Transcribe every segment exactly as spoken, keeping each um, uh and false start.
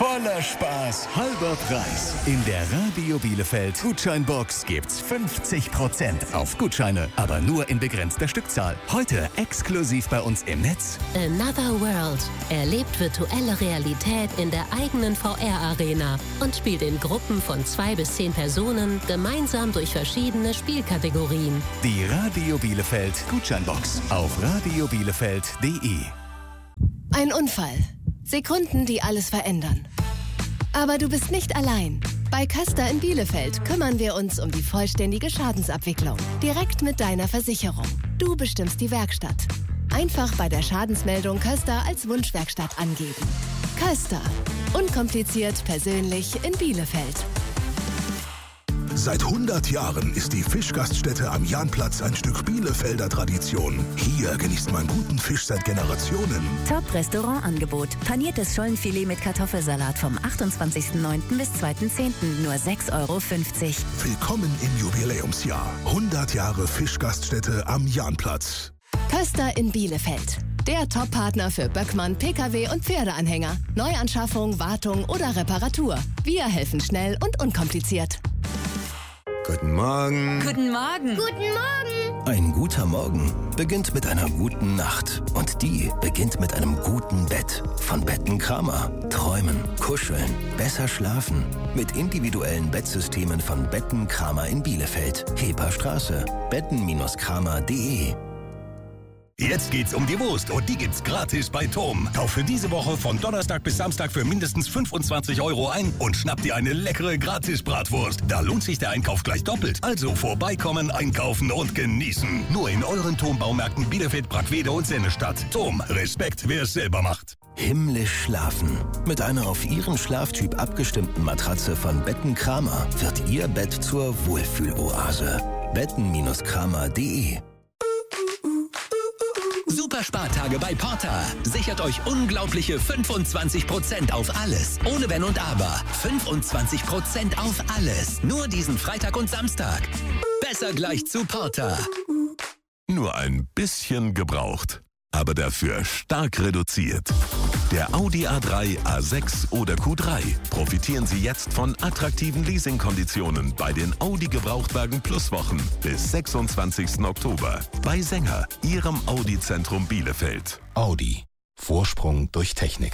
voller Spaß, halber Preis. In der Radio Bielefeld Gutscheinbox gibt's fünfzig Prozent auf Gutscheine, aber nur in begrenzter Stückzahl. Heute exklusiv bei uns im Netz. Another World. Erlebt virtuelle Realität in der eigenen V R-Arena und spielt in Gruppen von zwei bis zehn Personen gemeinsam durch verschiedene Spielkategorien. Die Radio Bielefeld Gutscheinbox auf radio bielefeld punkt de. Ein Unfall. Sekunden, die alles verändern. Aber du bist nicht allein. Bei Köster in Bielefeld kümmern wir uns um die vollständige Schadensabwicklung. Direkt mit deiner Versicherung. Du bestimmst die Werkstatt. Einfach bei der Schadensmeldung Köster als Wunschwerkstatt angeben. Köster. Unkompliziert, persönlich in Bielefeld. Seit hundert Jahren ist die Fischgaststätte am Jahnplatz ein Stück Bielefelder Tradition. Hier genießt man guten Fisch seit Generationen. Top-Restaurantangebot. Paniertes Schollenfilet mit Kartoffelsalat vom achtundzwanzigsten neunten bis zweiten zehnten Nur sechs Euro fünfzig. Willkommen im Jubiläumsjahr. hundert Jahre Fischgaststätte am Jahnplatz. Köster in Bielefeld. Der Top-Partner für Böckmann, P K W und Pferdeanhänger. Neuanschaffung, Wartung oder Reparatur. Wir helfen schnell und unkompliziert. Guten Morgen. Guten Morgen. Guten Morgen. Ein guter Morgen beginnt mit einer guten Nacht. Und die beginnt mit einem guten Bett. Von Betten Kramer. Träumen, kuscheln, besser schlafen. Mit individuellen Bettsystemen von Betten Kramer in Bielefeld. Heperstraße. betten kramer punkt de. Jetzt geht's um die Wurst und die gibt's gratis bei Tom. Kauf für diese Woche von Donnerstag bis Samstag für mindestens fünfundzwanzig Euro ein und schnapp dir eine leckere Gratis-Bratwurst. Da lohnt sich der Einkauf gleich doppelt. Also vorbeikommen, einkaufen und genießen. Nur in euren Tom-Baumärkten Bielefeld, Brackwede und Sennestadt. Tom, Respekt, wer es selber macht. Himmlisch schlafen. Mit einer auf Ihren Schlaftyp abgestimmten Matratze von Betten Kramer wird Ihr Bett zur Wohlfühloase. betten kramer punkt de. Super Spartage bei Porter. Sichert euch unglaubliche fünfundzwanzig Prozent auf alles. Ohne Wenn und Aber. fünfundzwanzig Prozent auf alles. Nur diesen Freitag und Samstag. Besser gleich zu Porter. Nur ein bisschen gebraucht, aber dafür stark reduziert. Der Audi A drei, A sechs oder Q drei. Profitieren Sie jetzt von attraktiven Leasingkonditionen bei den Audi Gebrauchtwagen Plus Wochen bis sechsundzwanzigsten Oktober. Bei Sänger, Ihrem Audi-Zentrum Bielefeld. Audi. Vorsprung durch Technik.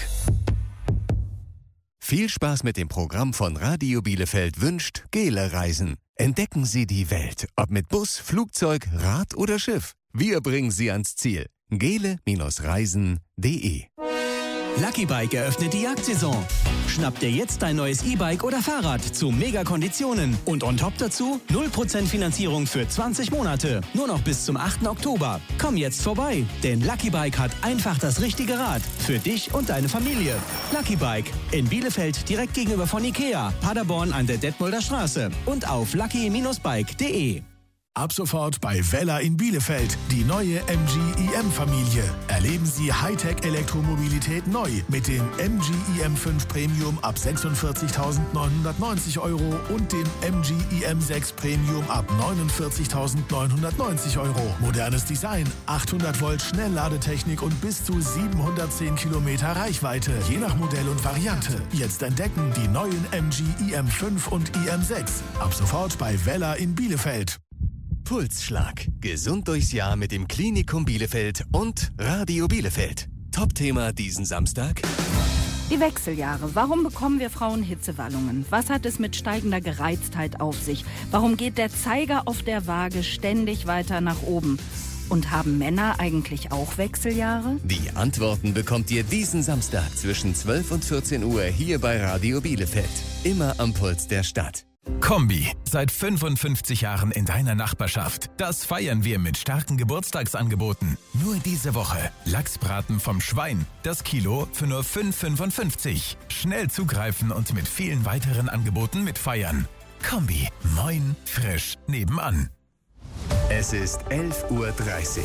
Viel Spaß mit dem Programm von Radio Bielefeld wünscht Gele Reisen. Entdecken Sie die Welt, ob mit Bus, Flugzeug, Rad oder Schiff. Wir bringen Sie ans Ziel. gele Reisen punkt de. Lucky Bike eröffnet die Jagdsaison. Schnapp dir jetzt dein neues E-Bike oder Fahrrad zu Mega-Konditionen. Und on top dazu null Prozent Finanzierung für zwanzig Monate. Nur noch bis zum achten Oktober. Komm jetzt vorbei, denn Lucky Bike hat einfach das richtige Rad. Für dich und deine Familie. Lucky Bike in Bielefeld direkt gegenüber von Ikea. Paderborn an der Detmolder Straße. Und auf lucky Bindestrich bike punkt de. Ab sofort bei Weller in Bielefeld, die neue M G E M-Familie. Erleben Sie Hightech-Elektromobilität neu mit dem M G E M fünf Premium ab sechsundvierzigtausendneunhundertneunzig Euro und dem M G E M sechs Premium ab neunundvierzigtausendneunhundertneunzig Euro. Modernes Design, achthundert Volt Schnellladetechnik und bis zu siebenhundertzehn Kilometer Reichweite, je nach Modell und Variante. Jetzt entdecken die neuen M G E M fünf und E M sechs. Ab sofort bei Weller in Bielefeld. Pulsschlag. Gesund durchs Jahr mit dem Klinikum Bielefeld und Radio Bielefeld. Top-Thema diesen Samstag. Die Wechseljahre. Warum bekommen wir Frauen Hitzewallungen? Was hat es mit steigender Gereiztheit auf sich? Warum geht der Zeiger auf der Waage ständig weiter nach oben? Und haben Männer eigentlich auch Wechseljahre? Die Antworten bekommt ihr diesen Samstag zwischen zwölf und vierzehn Uhr hier bei Radio Bielefeld. Immer am Puls der Stadt. Kombi, seit fünfundfünfzig Jahren in deiner Nachbarschaft. Das feiern wir mit starken Geburtstagsangeboten. Nur diese Woche Lachsbraten vom Schwein. Das Kilo für nur fünf Euro fünfundfünfzig. Schnell zugreifen und mit vielen weiteren Angeboten mitfeiern. Kombi, moin, frisch, nebenan. Es ist elf Uhr dreißig.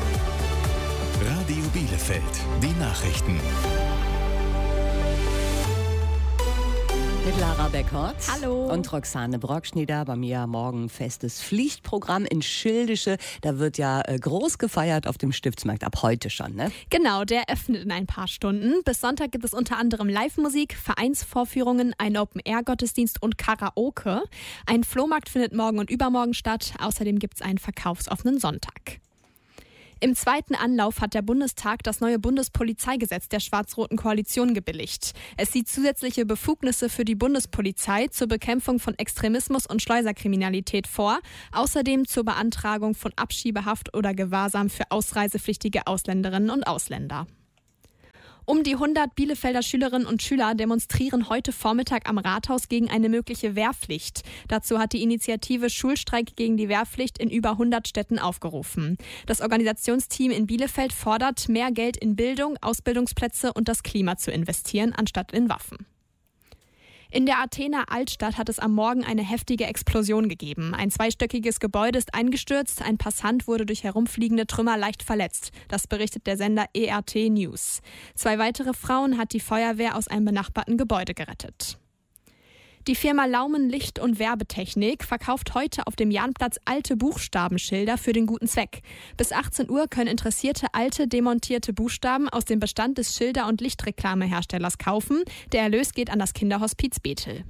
Radio Bielefeld, die Nachrichten. mit Lara Beckert. Hallo. Und Roxane Brockschnieder. Bei mir morgen festes Pflichtprogramm in Schildische. Da wird ja äh, groß gefeiert auf dem Stiftsmarkt, ab heute schon, ne? Genau, der öffnet in ein paar Stunden. Bis Sonntag gibt es unter anderem Live-Musik, Vereinsvorführungen, einen Open-Air-Gottesdienst und Karaoke. Ein Flohmarkt findet morgen und übermorgen statt. Außerdem gibt es einen verkaufsoffenen Sonntag. Im zweiten Anlauf hat der Bundestag das neue Bundespolizeigesetz der schwarz-roten Koalition gebilligt. Es sieht zusätzliche Befugnisse für die Bundespolizei zur Bekämpfung von Extremismus und Schleuserkriminalität vor, außerdem zur Beantragung von Abschiebehaft oder Gewahrsam für ausreisepflichtige Ausländerinnen und Ausländer. Um die hundert Bielefelder Schülerinnen und Schüler demonstrieren heute Vormittag am Rathaus gegen eine mögliche Wehrpflicht. Dazu hat die Initiative Schulstreik gegen die Wehrpflicht in über hundert Städten aufgerufen. Das Organisationsteam in Bielefeld fordert, mehr Geld in Bildung, Ausbildungsplätze und das Klima zu investieren, anstatt in Waffen. In der Athener Altstadt hat es am Morgen eine heftige Explosion gegeben. Ein zweistöckiges Gebäude ist eingestürzt, ein Passant wurde durch herumfliegende Trümmer leicht verletzt. Das berichtet der Sender E R T News. Zwei weitere Frauen hat die Feuerwehr aus einem benachbarten Gebäude gerettet. Die Firma Laumen Licht- und Werbetechnik verkauft heute auf dem Jahnplatz alte Buchstabenschilder für den guten Zweck. Bis achtzehn Uhr können Interessierte alte, demontierte Buchstaben aus dem Bestand des Schilder- und Lichtreklameherstellers kaufen. Der Erlös geht an das Kinderhospiz Bethel.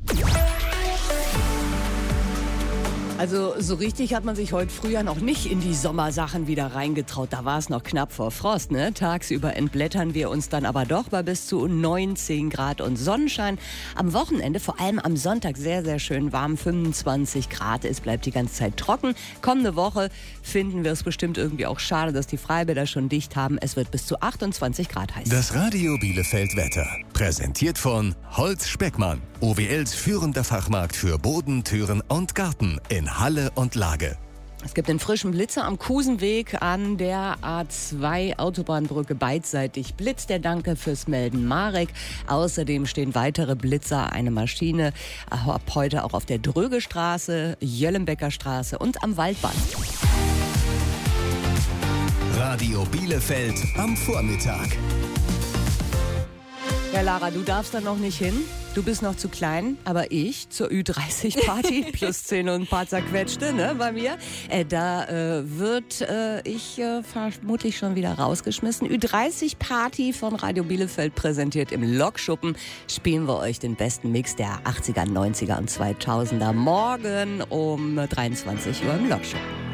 Also so richtig hat man sich heute früher noch nicht in die Sommersachen wieder reingetraut. Da war es noch knapp vor Frost, ne? Tagsüber entblättern wir uns dann aber doch bei bis zu neunzehn Grad und Sonnenschein. Am Wochenende, vor allem am Sonntag, sehr, sehr schön warm, fünfundzwanzig Grad. Es bleibt die ganze Zeit trocken. Kommende Woche finden wir es bestimmt irgendwie auch schade, dass die Freibäder schon dicht haben. Es wird bis zu achtundzwanzig Grad heiß. Das Radio Bielefeld Wetter. Präsentiert von Holz Speckmann. O W Ls führender Fachmarkt für Boden, Türen und Garten in Halle und Lage. Es gibt einen frischen Blitzer am Kusenweg an der A zwei Autobahnbrücke beidseitig Blitz. Der Danke fürs Melden, Marek. Außerdem stehen weitere Blitzer, eine Maschine ab heute auch auf der Drögestraße, Jöllenbecker Straße und am Waldbahn. Radio Bielefeld am Vormittag. Ja, Lara, du darfst da noch nicht hin. Du bist noch zu klein, aber ich zur Ü dreißig Party, plus zehn und ein paar zerquetschte, ne, bei mir. Äh, da äh, wird äh, ich äh, vermutlich schon wieder rausgeschmissen. Ü dreißig Party von Radio Bielefeld präsentiert im Lokschuppen. Spielen wir euch den besten Mix der achtziger, neunziger und zweitausender morgen um dreiundzwanzig Uhr im Lokschuppen.